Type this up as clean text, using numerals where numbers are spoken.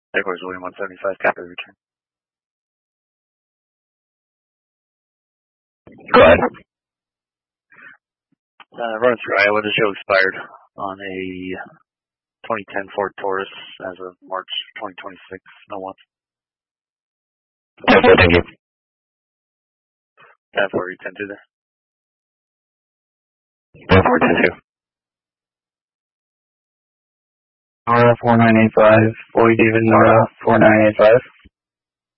Aircourse William 175, copy return. Go ahead. Running through Iowa, the show expired on a 2010 Ford Taurus as of March 2026. No one. Okay, thank you. 10-4-10-2 there. 10-4-10-2. Nora 4985, Boy David Nora 4985.